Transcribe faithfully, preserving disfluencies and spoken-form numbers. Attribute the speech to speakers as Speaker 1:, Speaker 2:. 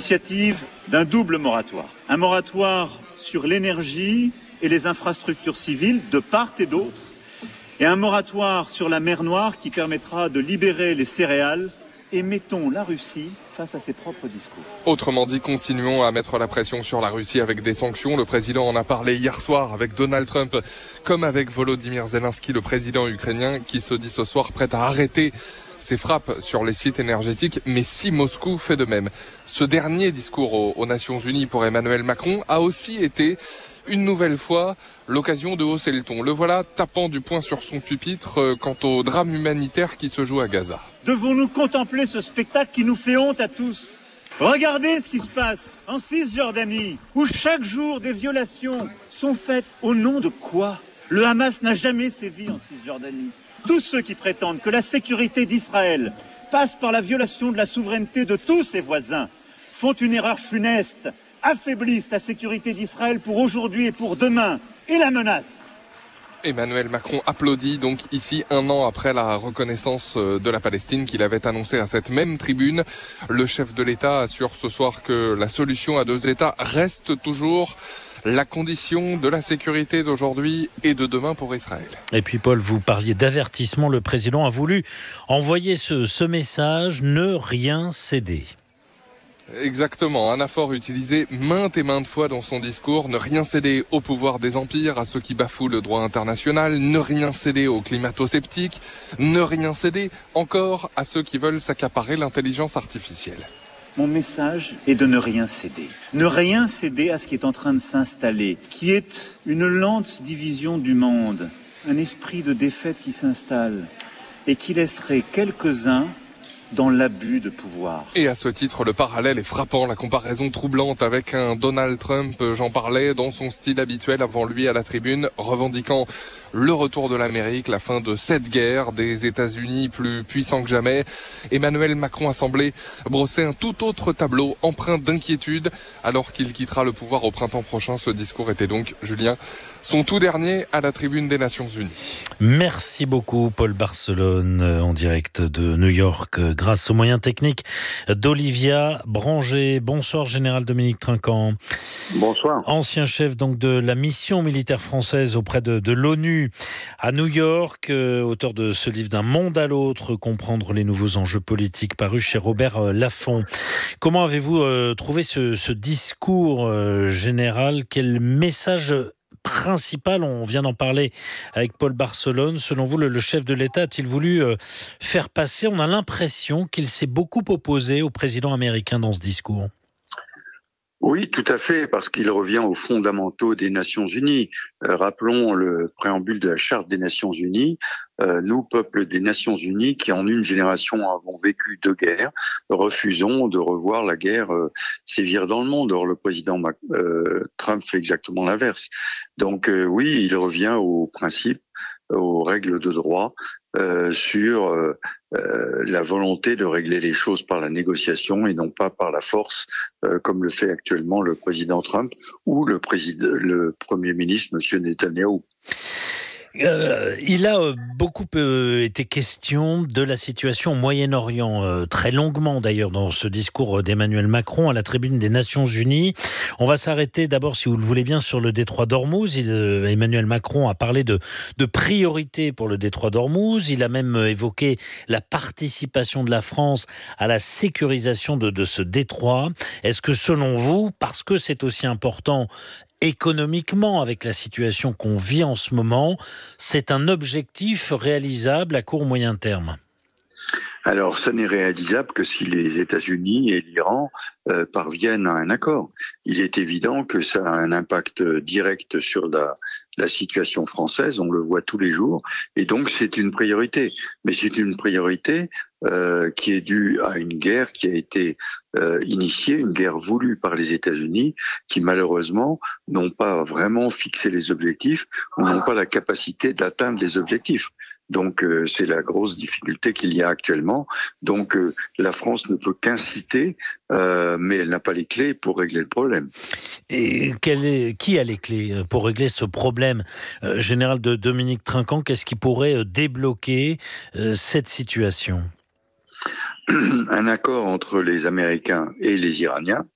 Speaker 1: l'initiative d'un double moratoire. Un moratoire sur l'énergie et les infrastructures civiles de part et d'autre, et un moratoire sur la mer Noire qui permettra de libérer les céréales. Et mettons la Russie face à ses propres discours.
Speaker 2: Autrement dit, continuons à mettre la pression sur la Russie avec des sanctions. Le président en a parlé hier soir avec Donald Trump, comme avec Volodymyr Zelensky, le président ukrainien, qui se dit ce soir prêt à arrêter ses frappes sur les sites énergétiques, mais si Moscou fait de même. Ce dernier discours aux, aux Nations Unies pour Emmanuel Macron a aussi été une nouvelle fois l'occasion de hausser le ton. Le voilà tapant du poing sur son pupitre euh, quant au drame humanitaire qui se joue à Gaza.
Speaker 1: Devons-nous contempler ce spectacle qui nous fait honte à tous ? Regardez ce qui se passe en Cisjordanie, où chaque jour des violations sont faites. Au nom de quoi ? Le Hamas n'a jamais sévi en Cisjordanie. Tous ceux qui prétendent que la sécurité d'Israël passe par la violation de la souveraineté de tous ses voisins font une erreur funeste, affaiblissent la sécurité d'Israël pour aujourd'hui et pour demain, et la menace.
Speaker 2: Emmanuel Macron applaudit donc ici un an après la reconnaissance de la Palestine qu'il avait annoncée à cette même tribune. Le chef de l'État assure ce soir que la solution à deux États reste toujours la condition de la sécurité d'aujourd'hui et de demain pour Israël.
Speaker 3: Et puis Paul, vous parliez d'avertissement. Le président a voulu envoyer ce, ce message, ne rien céder.
Speaker 2: Exactement, anaphore utilisé maintes et maintes fois dans son discours, ne rien céder au pouvoir des empires, à ceux qui bafouent le droit international, ne rien céder aux climato-sceptiques, ne rien céder encore à ceux qui veulent s'accaparer l'intelligence artificielle.
Speaker 1: Mon message est de ne rien céder. Ne rien céder à ce qui est en train de s'installer, qui est une lente division du monde, un esprit de défaite qui s'installe et qui laisserait quelques-uns dans l'abus de pouvoir.
Speaker 2: Et à ce titre, le parallèle est frappant, la comparaison troublante avec un Donald Trump, j'en parlais, dans son style habituel avant lui à la tribune, revendiquant le retour de l'Amérique, la fin de cette guerre, des États-Unis plus puissants que jamais. Emmanuel Macron a semblé brosser un tout autre tableau, empreint d'inquiétude, alors qu'il quittera le pouvoir au printemps prochain. Ce discours était donc, Julien, son tout dernier à la tribune des Nations Unies.
Speaker 3: Merci beaucoup Paul Barcelone, en direct de New York, grâce aux moyens techniques d'Olivia Branger. Bonsoir Général Dominique Trinquant.
Speaker 4: Bonsoir.
Speaker 3: Ancien chef donc de la mission militaire française auprès de, de l'ONU à New York, euh, auteur de ce livre D'un monde à l'autre, comprendre les nouveaux enjeux politiques, paru chez Robert euh, Laffont. Comment avez-vous euh, trouvé ce, ce discours euh, général ? Quel message principal, on vient d'en parler avec Paul Barcelone, selon vous, le, le chef de l'État a-t-il voulu euh, faire passer ? On a l'impression qu'il s'est beaucoup opposé au président américain dans ce discours.
Speaker 4: Oui, tout à fait, parce qu'il revient aux fondamentaux des Nations Unies. Euh, rappelons le préambule de la Charte des Nations Unies. Euh, nous, peuple des Nations Unies, qui en une génération avons vécu deux guerres, refusons de revoir la guerre euh, sévir dans le monde. Or, le président Mac- euh, Trump fait exactement l'inverse. Donc euh, oui, il revient aux principes, aux règles de droit, euh, sur euh, euh, la volonté de régler les choses par la négociation et non pas par la force, euh, comme le fait actuellement le président Trump ou le président, le Premier ministre, Monsieur Netanyahou.
Speaker 3: Euh, il a euh, beaucoup euh, été question de la situation au Moyen-Orient, euh, très longuement d'ailleurs dans ce discours d'Emmanuel Macron à la tribune des Nations Unies. On va s'arrêter d'abord, si vous le voulez bien, sur le détroit d'Ormuz. Il, euh, Emmanuel Macron a parlé de, de priorité pour le détroit d'Ormuz. Il a même évoqué la participation de la France à la sécurisation de, de ce détroit. Est-ce que selon vous, parce que c'est aussi important économiquement, avec la situation qu'on vit en ce moment, c'est un objectif réalisable à court moyen terme?
Speaker 4: Alors, ça n'est réalisable que si les États-Unis et l'Iran euh, parviennent à un accord. Il est évident que ça a un impact direct sur la, la situation française, on le voit tous les jours, et donc c'est une priorité. Mais c'est une priorité euh, qui est due à une guerre qui a été euh, initiée, une guerre voulue par les États-Unis, qui malheureusement n'ont pas vraiment fixé les objectifs, ou n'ont pas la capacité d'atteindre les objectifs. Donc euh, c'est la grosse difficulté qu'il y a actuellement. Donc euh, la France ne peut qu'inciter, euh, mais elle n'a pas les clés pour régler le problème.
Speaker 3: Et quel est, qui a les clés pour régler ce problème, euh, général de Dominique Trinquant? Qu'est-ce qui pourrait débloquer euh, cette situation?
Speaker 4: Un accord entre les Américains et les Iraniens,